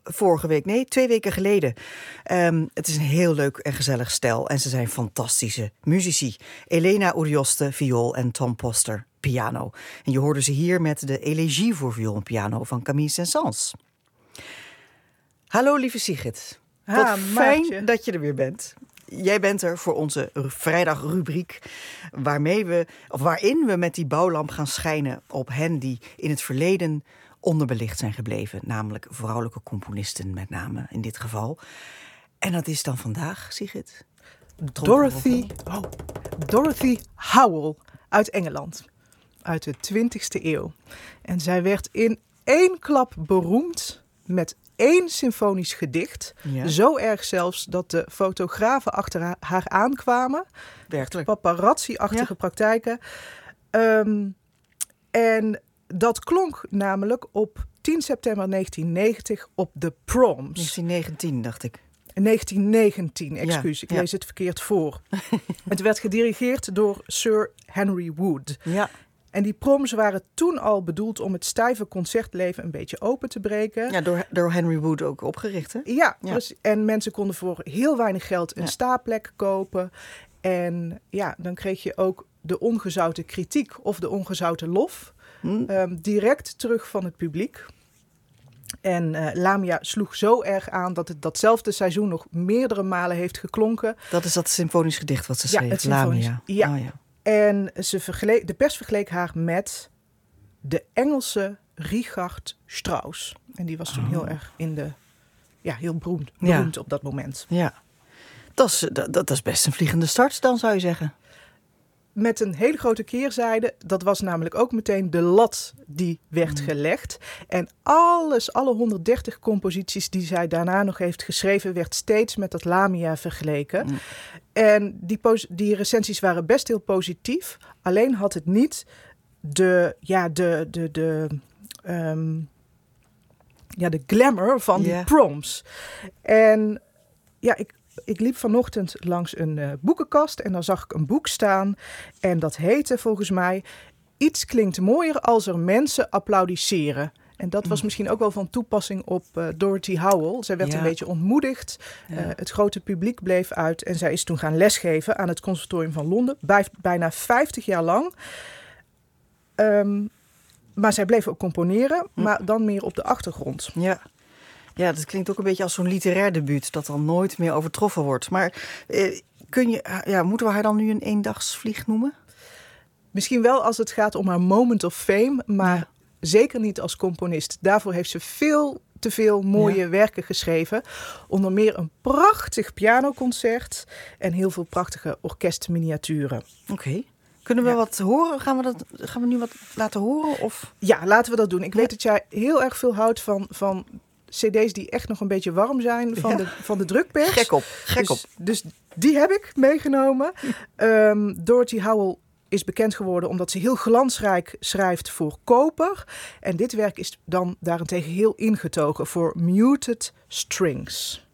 2 weken geleden. Het is een heel leuk en gezellig stel en ze zijn fantastische muzici. Elena Urioste, viool en Tom Poster, piano. En je hoorde ze hier met de Elegie voor viool en piano van Camille Saint-Saëns. Hallo lieve Sigrid. Wat fijn dat je er weer bent. Jij bent er voor onze vrijdagrubriek waarin we met die bouwlamp gaan schijnen op hen die in het verleden onderbelicht zijn gebleven. Namelijk vrouwelijke componisten met name in dit geval. En dat is dan vandaag, Sigrid? Dorothy Howell uit Engeland. Uit de 20e eeuw. En zij werd in 1 klap beroemd met 1 symfonisch gedicht. Ja. Zo erg zelfs dat de fotografen achter haar aankwamen. Werkelijk. Paparazzi-achtige praktijken. En dat klonk namelijk op 10 september 1990 op de Proms. 1919, dacht ik. 1919, excuus. Ik lees het verkeerd voor. Het werd gedirigeerd door Sir Henry Wood. Ja. En die proms waren toen al bedoeld om het stijve concertleven een beetje open te breken. Ja, door Henry Wood ook opgericht, hè? Ja. Dus, en mensen konden voor heel weinig geld een staplek kopen. En ja, dan kreeg je ook de ongezouten kritiek of de ongezouten lof direct terug van het publiek. En Lamia sloeg zo erg aan dat het datzelfde seizoen nog meerdere malen heeft geklonken. Dat is dat symfonisch gedicht wat ze schreef, het Lamia. Ja. Oh, ja. En de pers vergeleek haar met de Engelse Richard Strauss. En die was toen heel erg heel beroemd op dat moment. Ja, dat is best een vliegende start dan, zou je zeggen. Met een hele grote keerzijde. Dat was namelijk ook meteen de lat die werd gelegd. En alle 130 composities die zij daarna nog heeft geschreven, werd steeds met dat Lamia vergeleken. En die recensies waren best heel positief. Alleen had het niet de glamour van die proms. En ja, ik liep vanochtend langs een boekenkast en daar zag ik een boek staan. En dat heette volgens mij Iets klinkt mooier als er mensen applaudisseren. En dat was misschien ook wel van toepassing op Dorothy Howell. Zij werd een beetje ontmoedigd. Het grote publiek bleef uit. En zij is toen gaan lesgeven aan het Conservatorium van Londen. Bijna 50 jaar lang. Maar zij bleef ook componeren. Maar dan meer op de achtergrond. Ja. Ja, dat klinkt ook een beetje als zo'n literair debuut dat dan nooit meer overtroffen wordt. Maar moeten we haar dan nu een eendagsvlieg noemen? Misschien wel als het gaat om haar moment of fame, maar zeker niet als componist. Daarvoor heeft ze veel te veel mooie werken geschreven. Onder meer een prachtig pianoconcert en heel veel prachtige orkestminiaturen. Oké. Kunnen we wat horen? Gaan we nu wat laten horen? Of? Ja, laten we dat doen. Ik weet dat jij heel erg veel houdt van cd's die echt nog een beetje warm zijn van de drukpers. Gek op. Dus die heb ik meegenomen. Dorothy Howell is bekend geworden omdat ze heel glansrijk schrijft voor koper. En dit werk is dan daarentegen heel ingetogen voor muted strings.